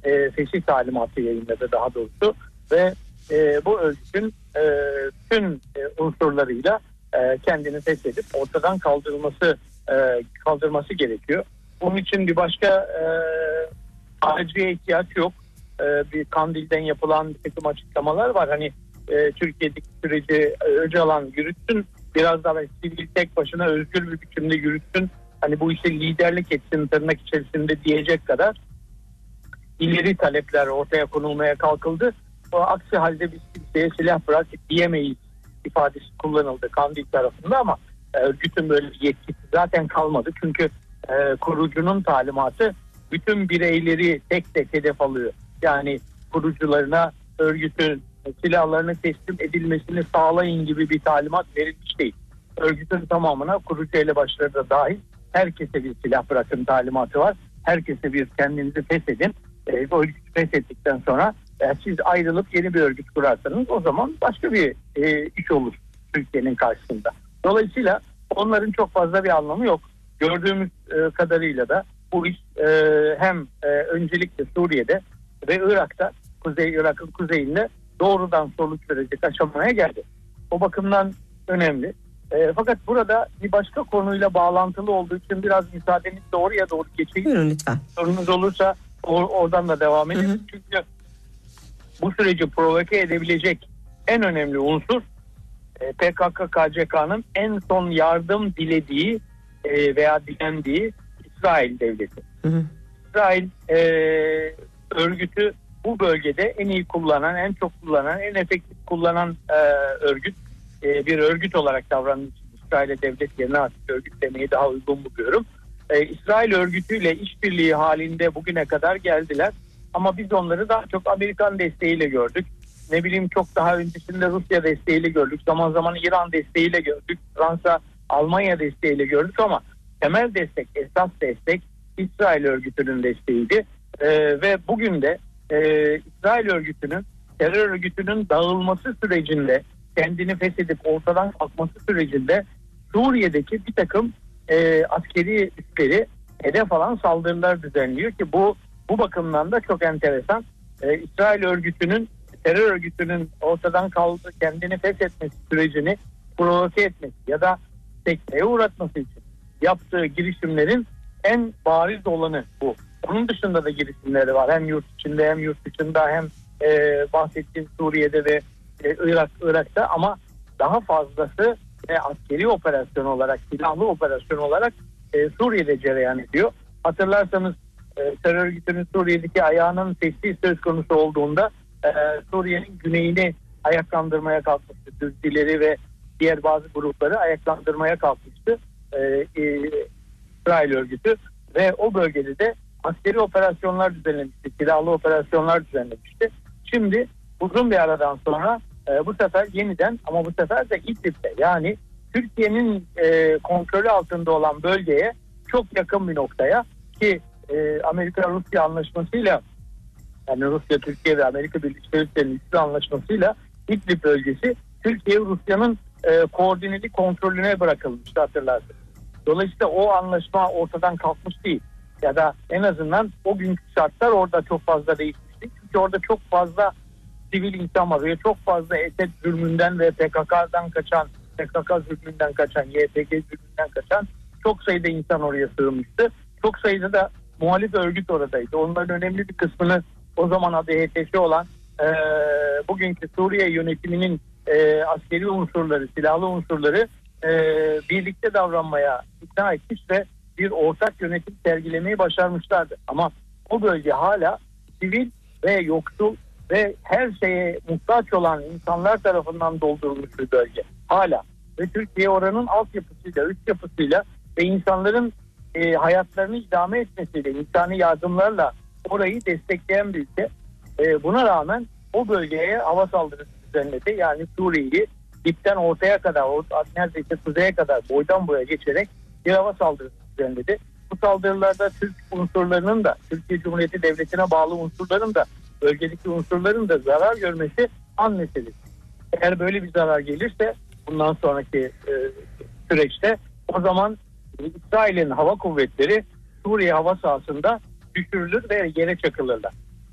fesih talimatı yayınladı daha doğrusu ve bu örgütün tüm unsurlarıyla kendini feshedip ortadan kaldırması gerekiyor. Bunun için bir başka hariciye ihtiyaç yok. Bir Kandil'den yapılan bir takım açıklamalar var. Hani Türkiye'deki süreci Öcalan yürütsün, biraz daha sivil tek başına özgür bir biçimde yürütsün. Hani bu işe liderlik etsin tırnak içerisinde diyecek kadar ileri talepler ortaya konulmaya kalkıldı. O aksi halde biz kimseye silah bırak diyemeyiz ifadesi kullanıldı Kandil tarafında ama örgütün böyle bir yetkisi zaten kalmadı. Çünkü kurucunun talimatı bütün bireyleri tek tek hedef alıyor. Yani kurucularına örgütün silahlarını teslim edilmesini sağlayın gibi bir talimat verilmiş değil. Örgütün tamamına kurucu elebaşları da dahil herkese bir silah bırakın talimatı var. Herkese bir kendinizi feshedin. Bu örgütü feshettikten sonra siz ayrılıp yeni bir örgüt kurarsanız o zaman başka bir iş olur Türkiye'nin karşısında. Dolayısıyla onların çok fazla bir anlamı yok. Gördüğümüz kadarıyla da bu iş hem öncelikle Suriye'de ve Irak'ta, Irak'ın kuzeyinde doğrudan sonuç verecek aşamaya geldi. O bakımdan önemli. Fakat burada bir başka konuyla bağlantılı olduğu için biraz müsaadenizle oraya doğru geçeyim. Buyurun lütfen. Sorunuz olursa oradan da devam edelim. Hı hı. Çünkü bu süreci provoke edebilecek en önemli unsur PKK-KCK'nın en son yardım dilediği veya dilendiği İsrail devleti. Hı hı. İsrail örgütü bu bölgede en iyi kullanan, en çok kullanan, en efektif kullanan örgüt. Bir örgüt olarak davrandığı için İsrail'e devlet yerine artık örgüt demeyi daha uygun buluyorum. İsrail örgütüyle işbirliği halinde bugüne kadar geldiler. Ama biz onları daha çok Amerikan desteğiyle gördük. Ne bileyim çok daha öncesinde Rusya desteğiyle gördük. Zaman zaman İran desteğiyle gördük. Fransa, Almanya desteğiyle gördük ama temel destek, esas destek İsrail örgütünün desteğiydi. Ve bugün de İsrail örgütünün, terör örgütünün dağılması sürecinde, kendini feshedip ortadan kalkması sürecinde Suriye'deki bir takım askeri üsleri hedef alan saldırılar düzenliyor ki bu bakımdan da çok enteresan. İsrail örgütünün, terör örgütünün ortadan kendini feshetmesi sürecini provoke etmesi ya da sekteye uğratması için yaptığı girişimlerin en bariz olanı bu. Onun dışında da girişimleri var. Hem yurt içinde hem yurt dışında hem bahsettiğim Suriye'de ve Irak'ta ama daha fazlası askeri operasyon olarak, silahlı operasyon olarak Suriye'de cereyan ediyor. Hatırlarsanız terör örgütünün Suriye'deki ayağının teslis söz konusu olduğunda Suriye'nin güneyini ayaklandırmaya kalkmıştı. Türkçileri ve diğer bazı grupları ayaklandırmaya kalkmıştı İsrail örgütü ve o bölgede de askeri operasyonlar düzenlemişti, silahlı operasyonlar düzenlemişti. Şimdi uzun bir aradan sonra bu sefer yeniden ama bu sefer de İdlib'de yani Türkiye'nin kontrolü altında olan bölgeye çok yakın bir noktaya ki Amerika-Rusya anlaşmasıyla yani Rusya, Türkiye ve Amerika Birleşik Devletleri'nin üçlü anlaşmasıyla İdlib bölgesi Türkiye-Rusya'nın koordineli kontrolüne bırakılmıştı hatırlarsınız. Dolayısıyla o anlaşma ortadan kalkmış değil. Ya da en azından o günkü şartlar orada çok fazla değişmişti. Çünkü orada çok fazla sivil insan var ve çok fazla Esed zulmünden ve PKK zulmünden kaçan, YPG zulmünden kaçan çok sayıda insan oraya sığınmıştı. Çok sayıda da muhalif örgüt oradaydı. Onların önemli bir kısmını o zaman adı HTŞ olan bugünkü Suriye yönetiminin askeri unsurları, silahlı unsurları birlikte davranmaya ikna etmiş ve bir ortak yönetim sergilemeyi başarmışlardı. Ama o bölge hala sivil ve yoksul ve her şeye muhtaç olan insanlar tarafından doldurulmuş bir bölge. Hala. Ve Türkiye oranın altyapısıyla, üst yapısıyla ve insanların hayatlarını idame etmesiyle, insani yardımlarla orayı destekleyen bir ülke. Buna rağmen o bölgeye hava saldırısı düzenledi. Yani Suriye'yi dipten ortaya kadar, neredeyse kuzeye kadar boydan boya geçerek bir hava saldırısı düzenledi. Bu saldırılarda Türk unsurlarının da, Türkiye Cumhuriyeti Devleti'ne bağlı unsurların da, bölgedeki unsurların da zarar görmesi an meselesi. Eğer böyle bir zarar gelirse bundan sonraki süreçte o zaman İsrail'in hava kuvvetleri Suriye hava sahasında düşürülür ve yere çakılırlar.